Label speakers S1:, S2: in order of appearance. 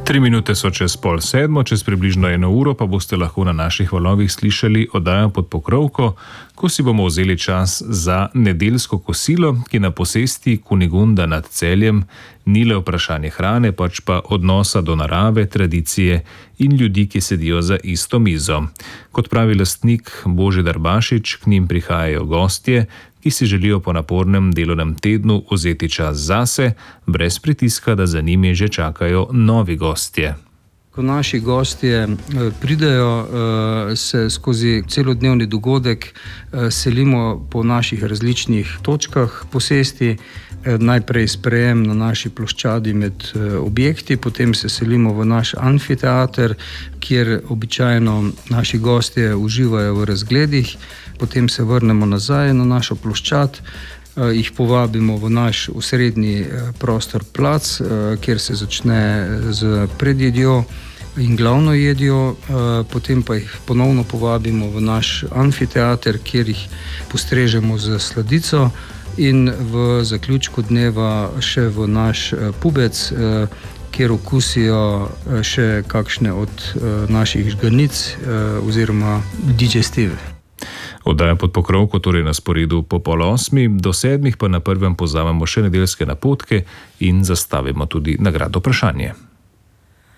S1: 3 minute so čez 6:30, čez približno 1 uro pa boste lahko na naših valovih slišali oddajo Pod pokrovko, ko si bomo vzeli čas za nedeljsko kosilo, ki na posesti Kunigunda nad Celjem ni le vprašanje hrane, pač pa odnosa do narave, tradicije in ljudi, ki sedijo za isto mizo. Kot pravi lastnik Božidar Bašič, k njim prihajajo gostje, ki si želijo po napornem delovnem tednu vzeti čas zase, brez pritiska, da za njimi že čakajo novi gostje.
S2: Ko naši gostje pridejo, se skozi celodnevni dogodek selimo po naših različnih točkah posesti. Najprej sprejem na naši ploščadi med objekti, potem se selimo v naš amfiteater, kjer običajno naši gostje uživajo v razgledih, potem se vrnemo nazaj na našo ploščad, jih povabimo v naš osrednji prostor plac, kjer se začne z predjedjo in glavno jedjo, potem pa jih ponovno povabimo v naš amfiteater, kjer jih postrežemo z sladico in v zaključku dneva še v naš pubec, kjer okusijo še kakšne od naših žganic oziroma digestive.
S1: Oddaja Pod pokrovko torej na sporedu po 7:30, do 7 pa na prvem pozamemo še nedeljske napotke in zastavimo tudi nagradno vprašanje.